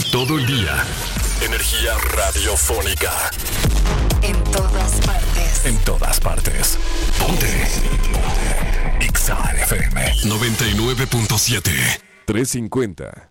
Todo el día. Energía radiofónica. En todas partes. En todas partes. Ponte. Ponte. Exa FM 99.7. 350.